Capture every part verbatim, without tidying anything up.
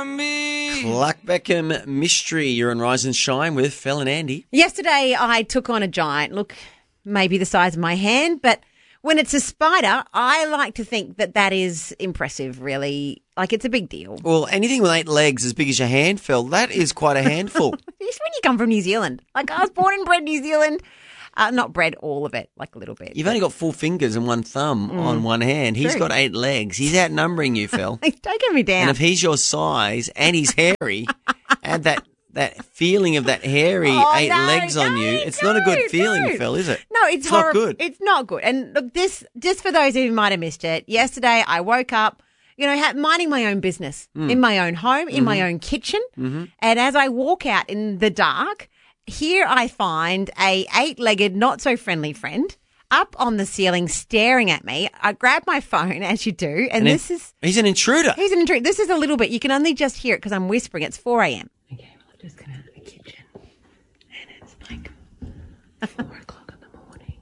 on me. Clark Beckham Mystery. You're on Rise and Shine with Phil and Andy. Yesterday I took on a giant, look, maybe the size of my hand, but when it's a spider, I like to think that that is impressive, really. Like, it's a big deal. Well, anything with eight legs as big as your hand, Phil, that is quite a handful. It's when you come from New Zealand. Like, I was born and bred New Zealand. Uh, not bred all of it, like a little bit. You've only got four fingers and one thumb mm. on one hand. He's True. got eight legs. He's outnumbering you, Phil. Don't get me down. And if he's your size and he's hairy, add that that feeling of that hairy oh, eight no, legs no, on you. It's no, not a good feeling, no. Phil, is it? No, it's, it's horrible. not good. It's not good. And look, this, just for those who might have missed it, yesterday I woke up, you know, ha- minding my own business mm. in my own home, in mm-hmm. my own kitchen. Mm-hmm. And as I walk out in the dark, here I find a eight-legged, not-so-friendly friend up on the ceiling staring at me. I grab my phone, as you do, and, and this it, is... He's an intruder. He's an intruder. This is a little bit. You can only just hear it because I'm whispering. It's four a.m. Okay, well, I've just come out of the kitchen, and it's like four o'clock in the morning,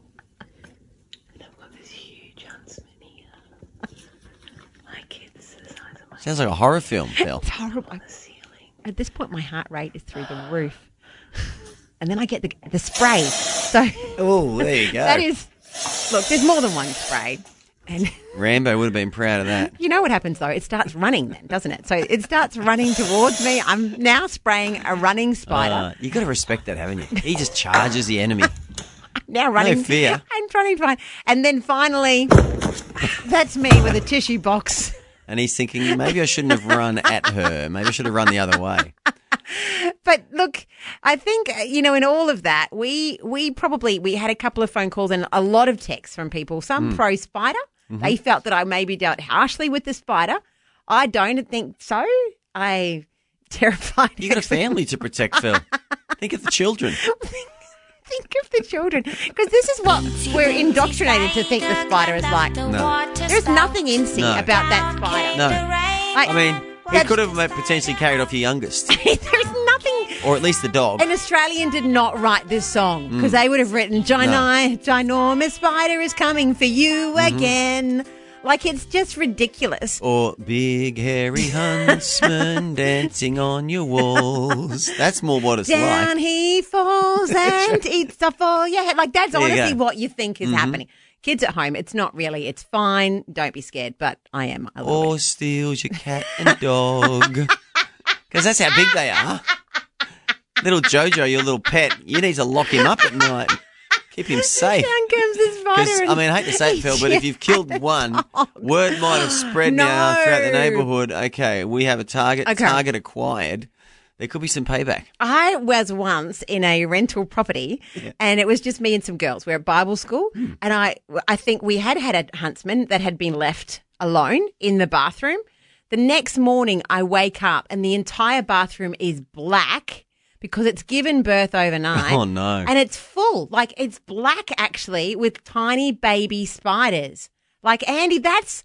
and I've got this huge huntsman here. My kid's the size of my... Sounds like a horror film, Phil. It's horrible. On the ceiling. At this point, my heart rate is through the roof. And then I get the the spray. So oh, there you go. That is, look, there's more than one spray. And Rambo would have been proud of that. You know what happens, though? It starts running then, doesn't it? So it starts running towards me. I'm now spraying a running spider. Uh, you've got to respect that, haven't you? He just charges the enemy. Now running. No fear. I'm running fine. And then finally, that's me with a tissue box. And he's thinking, maybe I shouldn't have run at her. Maybe I should have run the other way. But look, I think, you know, in all of that, we we probably, we had a couple of phone calls and a lot of texts from people, some mm. pro-spider. Mm-hmm. They felt that I maybe dealt harshly with the spider. I don't think so. I terrified. You've got a family to protect, Phil. Think of the children. Think of the children. Because this is what we're indoctrinated to think the spider is like. No. There's nothing incy no. about that spider. No. I, I mean... He could have potentially carried off your youngest. There's nothing. Or at least the dog. An Australian did not write this song because mm. they would have written, Gini- no. Ginormous spider is coming for you mm-hmm. again. Like, it's just ridiculous. Or big hairy huntsman dancing on your walls. That's more what it's Down like. Down he falls and eats off all your head. Like, that's there honestly what you think is mm-hmm. happening. Kids at home, it's not really. It's fine. Don't be scared, but I am a little Or bit. steals your cat and dog. Because that's how big they are. Little Jojo, your little pet, you need to lock him up at night. Keep him safe. Down comes the spider. I mean, I hate to say it, Phil, but if you've killed one, word might have spread no. now throughout the neighbourhood. Okay, we have a target, okay. target acquired. There could be some payback. I was once in a rental property yeah. and it was just me and some girls. We were at Bible school mm. and I I think we had had a huntsman that had been left alone in the bathroom. The next morning I wake up and the entire bathroom is black because it's given birth overnight. Oh, no. And it's full. Like, it's black actually with tiny baby spiders. Like, Andy, that's...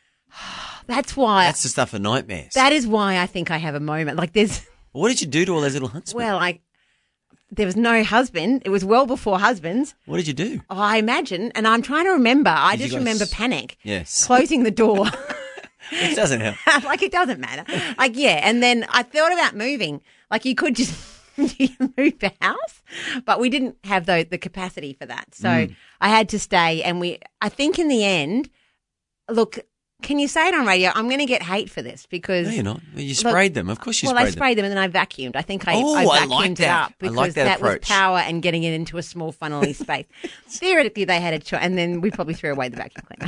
That's why... That's the stuff for nightmares. That is why I think I have a moment. Like, there's... What did you do to all those little huntsmen? Well, I there was no husband. It was well before husbands. What did you do? Oh, I imagine, and I'm trying to remember. I did just guys... remember panic. Yes. Closing the door. Which doesn't help. Like, it doesn't matter. Like, yeah, and then I thought about moving. Like, you could just move the house, but we didn't have the, the capacity for that. So mm. I had to stay, and we. I think in the end, look... Can you say it on radio? I'm going to get hate for this because... No, you're not. Well, you sprayed look, them. Of course you well, sprayed them. Well, I sprayed them. them and then I vacuumed. I think I, oh, I vacuumed I like it that. up because I like that, that approach. was power and getting it into a small funnely space. Theoretically, they had a choice, and then we probably threw away the vacuum cleaner.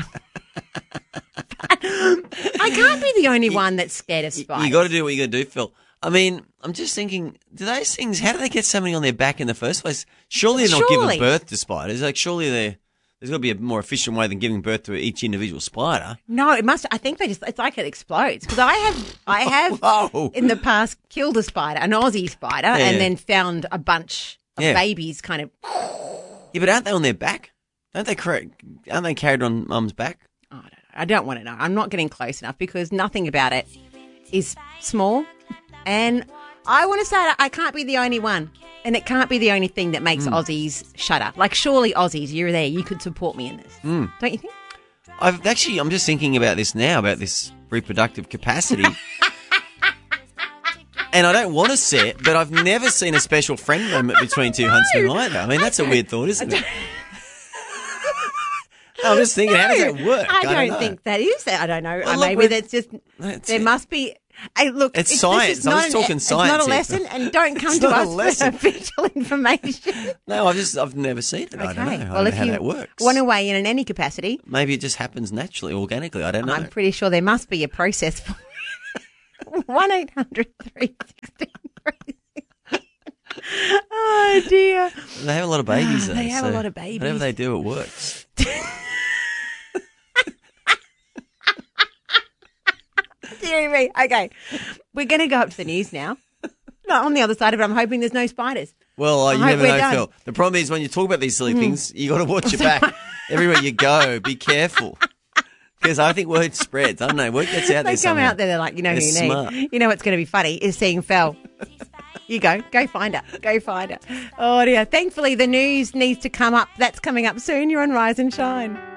I can't be the only one that's scared of spiders. You got to do what you got to do, Phil. I mean, I'm just thinking, do those things, how do they get somebody on their back in the first place? Surely they're not surely. giving birth to spiders. Like, surely they're... There's got to be a more efficient way than giving birth to each individual spider. No, it must. I think they just. It's like it explodes because I have. I have Whoa. in the past killed a spider, an Aussie spider, yeah, and yeah. then found a bunch of yeah. babies. Kind of. Yeah, but aren't they on their back? Don't they? Aren't they carried on mum's back? Oh, I don't know. I don't want to know. I'm not getting close enough because nothing about it is small, and I want to say that I can't be the only one. And it can't be the only thing that makes mm. Aussies shudder. Like, surely Aussies, you're there. You could support me in this. Mm. Don't you think? I've actually, I'm just thinking about this now, about this reproductive capacity. And I don't want to see it, but I've never seen a special friend moment between two huntsmen either. I mean, that's a weird thought, isn't it? I'm just thinking, how does that work? I don't, I don't know. think that is. I don't know. Well, Uh, look, Maybe we're- that's just, That's there it. must be. Hey, look, It's this science. is I not was an- talking It's science not a here. lesson, and don't come It's to not a us for lesson. official information. No, I've just I've never seen it. I don't know. I well, don't know if how you that works. want to weigh in in any capacity, Maybe it just happens naturally, organically. I don't know. I'm pretty sure there must be a process for one eight hundred three sixteen Oh dear. They have a lot of babies. Though, They have a so lot of babies. Whatever they do, it works. Dear me. Okay, we're going to go up to the news now. No, on the other side of it, I'm hoping there's no spiders. Well, uh, you I hope never we're know, done. Phil. The problem is when you talk about these silly things, you got to watch your back. Everywhere you go, be careful. Because I think word spreads. I don't know. Word gets out They there come somehow. out there, they're like, you know who They're you smart. need. You know what's going to be funny is seeing Fel. You go. Go find her. Go find her. Oh, dear. Thankfully, the news needs to come up. That's coming up soon. You're on Rise and Shine.